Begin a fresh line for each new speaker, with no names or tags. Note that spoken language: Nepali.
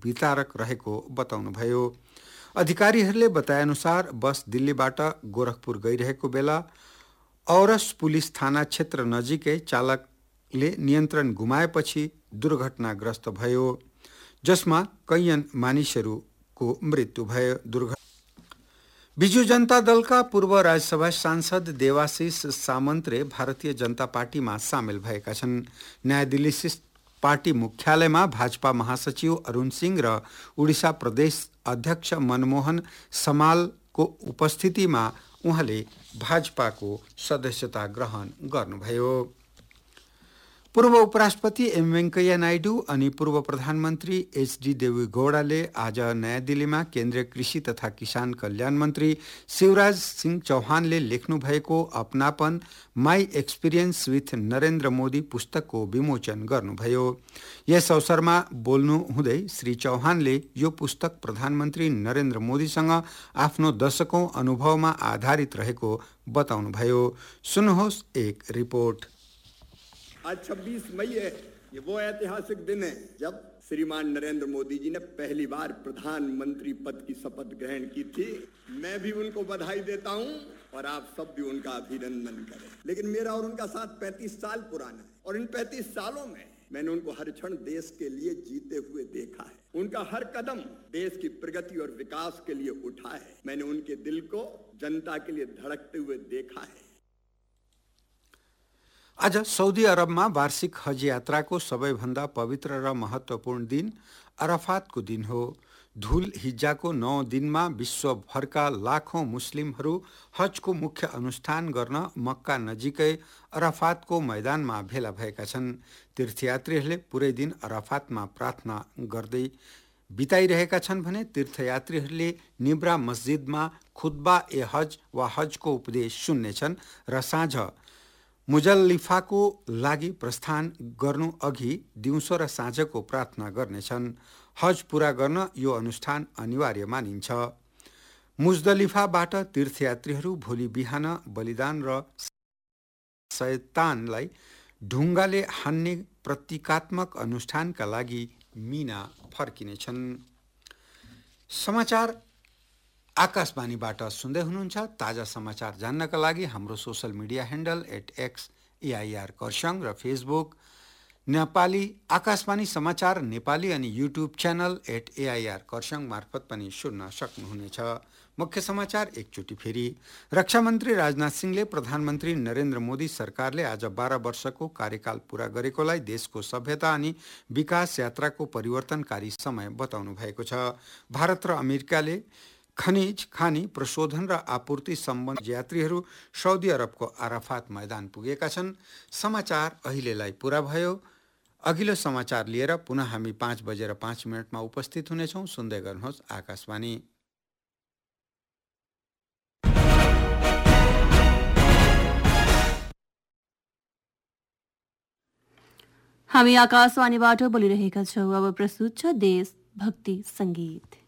वितरक रहेको बताउनुभयो। अधिकारीहरूले बताएअनुसार बस दिल्लीबाट गोरखपुर गइरहेको बेला औरस पुलिस थाना क्षेत्र नजिकै चालकले नियन्त्रण गुमाएपछि दुर्घटनाग्रस्त भयो, जसमा कैयन मानिसहरूको मृत्यु भयो। बिजु जनता दलका पूर्व राज्यसभा सांसद देवाशिष सामन्त्रे भारतीय जनता पार्टीमा सामेल भएका छन्। नयाँ दिल्लीस्थित पार्टी मुख्यालयमा भाजपा महासचिव अरुण सिंह र उडिसा प्रदेश अध्यक्ष मनमोहन समालको उपस्थितिमा उहाँले भाजपाको सदस्यता ग्रहण गर्नुभयो। पूर्व उपराष्ट्रपति एम वेंकैया नायडू अनि पूर्व प्रधानमन्त्री एचडी देवेगौडाले आज नयाँ दिल्लीमा केन्द्रीय कृषि तथा किसान कल्याण मन्त्री शिवराज सिंह चौहानले लेख्नु भएको अपनापन my experience with Narendra Modi पुस्तकको विमोचन गर्नुभयो। यस अवसरमा बोल्नु हुँदै श्री चौहानले यो पुस्तक प्रधानमन्त्री नरेन्द्र मोदीसँग आफ्नो दशकौं अनुभवमा आधारित रहेको बताउनुभयो। सुन्नुहोस् एक रिपोर्ट।
आज 26 मई है। ये वो ऐतिहासिक दिन है जब श्रीमान नरेंद्र मोदी जी ने पहली बार प्रधानमंत्री पद की शपथ ग्रहण की थी। मैं भी उनको बधाई देता हूं और आप सब भी उनका अभिनंदन करें। लेकिन मेरा और उनका साथ 35 साल पुराना है और इन 35 सालों में मैंने उनको हर क्षण देश के लिए जीते हुए देखा है। उनका हर कदम देश की प्रगति और विकास के लिए उठा है। मैंने उनके दिल को जनता के लिए धड़कते हुए देखा है।
आज सऊदी अरबमा वार्षिक हज यात्राको सबैभन्दा पवित्र र महत्त्वपूर्ण दिन अराफातको दिन हो। धुल हिज्जाको 9 दिनमा विश्वभरका लाखौं मुस्लिमहरू हजको मुख्य अनुष्ठान गर्न मक्का नजिकै अराफातको मैदानमा भेला भएका छन्। तीर्थयात्रीहरूले पुरै दिन अराफातमा प्रार्थना गर्दै बिताइरहेका छन् भने तीर्थयात्रीहरूले निब्रा मस्जिदमा खुतबा ए हज वा हजको उपदेश सुन्नेछन् र साँझ मुजल्लिफाको लागि प्रस्थान गर्नु अघि दिउँसो र साँझको प्रार्थना गर्नेछन्। हज पूरा गर्न यो अनुष्ठान अनिवार्य मानिन्छ। मुजदलिफाबाट तीर्थयात्रीहरू भोलि बिहान बलिदान र शैतानलाई ढुङ्गाले हान्ने प्रतीकात्मक अनुष्ठानका लागि मिना फर्किनेछन्। समाचार आकाशवाणीबाट सुन्दै हुनुहुन्छ। ताजा समाचार जान्नका लागि हाम्रो social media handle @AIR Kurseong र फेसबुक नेपाली आकाशवाणी समाचार नेपाली अनि युट्युब च्यानल @AIR खरसाङ मार्फत पनि सुन्न सक्नुहुनेछ। मुख्य समाचार एकचोटि फेरि। रक्षा मन्त्री राजनाथ सिंहले प्रधानमन्त्री नरेन्द्र मोदी सरकारले आज 12 वर्षको कार्यकाल पूरा गरेकोलाई देशको सभ्यता अनि विकास यात्राको परिवर्तनकारी समय बताउनु भएको छ। भारत र अमेरिकाले खनिज, खानी, प्रशोधन र आपूर्ति सम्बन्धी यात्रीहरू सऊदी अरबको अराफात मैदान पुगेका छन्। समाचार अहिलेलाई पूरा भयो। अघिल्लो समाचार लिएर पुनः हामी 5:05 उपस्थित हुनेछौँ। सुन्दै गर्नुहोस् आकाशवाणी।
हामी आकाशवाणीबाट बोलिरहेका छौँ। अब प्रस्तुत छ देश भक्ति संगीत।